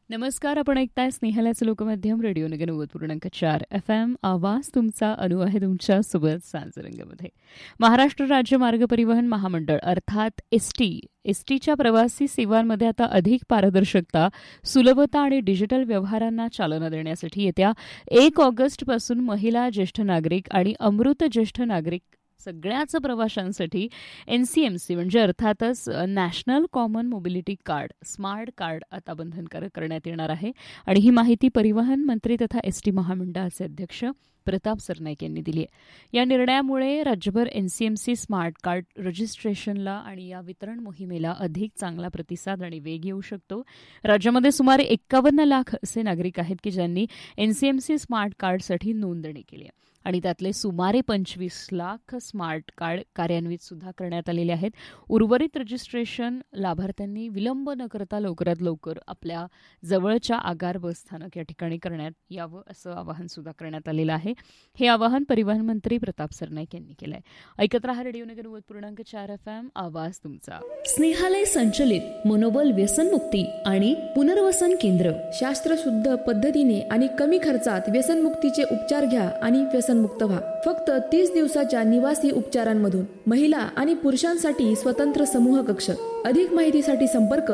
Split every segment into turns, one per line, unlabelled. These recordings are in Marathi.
नमस्कार. आपण ऐकताय स्नेहलाचं लोकमाध्यम रेडिओ नगर 90.4 FM. आवाज तुमचा अनु आहे तुमच्या सोबत सांजरंगमध्ये. महाराष्ट्र राज्य मार्ग परिवहन महामंडळ अर्थात एसटीच्या प्रवासी सेवांमध्ये आता अधिक पारदर्शकता, सुलभता आणि डिजिटल व्यवहारांना चालना देण्यासाठी येत्या 1 ऑगस्टपासून महिला, ज्येष्ठ नागरिक आणि अमृत ज्येष्ठ नागरिक सगळ्याच प्रवाशांसाठी NCMC म्हणजे अर्थातच national common mobility card, smart card आता बंधनकारक करण्यात येणार आहे. आणि ही माहिती परिवहन मंत्री तथा एसटी महामंडळाचे अध्यक्ष प्रताप सरनाईक यांनी दिली आहे. या निर्णयामुळे राज्यभर NCMC स्मार्ट कार्ड रजिस्ट्रेशनला आणि या वितरण मोहिमेला अधिक चांगला प्रतिसाद आणि वेग येऊ शकतो. राज्यामध्ये सुमारे 51 लाख असे नागरिक आहेत की ज्यांनी NCMC स्मार्ट कार्डसाठी नोंदणी केली आहे आणि त्यातले सुमारे 25 लाख स्मार्ट कार्ड कार्यान्वित सुद्धा करण्यात आलेले आहेत. उर्वरित रजिस्ट्रेशन लाभार्थ्यांनी विलंब न करता लवकरात लवकर आपल्या जवळच्या आगार बस स्थानक या ठिकाणी करण्यात यावं असं आवाहन सुद्धा करण्यात आलेलं आहे. हे आवाहन परिवहन मंत्री प्रताप सरनाईक यांनी केलं आहे. ऐकत रहा रेडिओ नगर 90.4 FM. आवाज तुमचा.
स्नेहालय संचलित मनोबल व्यसनमुक्ती आणि पुनर्वसन केंद्र. शास्त्रशुद्ध पद्धतीने आणि कमी खर्चात व्यसनमुक्तीचे उपचार घ्या आणि व्यसनमुक्त व्हा. फक्त 30 दिवसाच्या निवासी उपचारांमधून. महिला आणि पुरुषांसाठी स्वतंत्र समूह कक्ष. अधिक माहितीसाठी संपर्क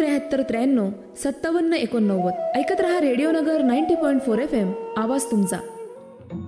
927393 5789. ऐकत रहा रेडिओ नगर 90.4 FM. आवाज तुमचा.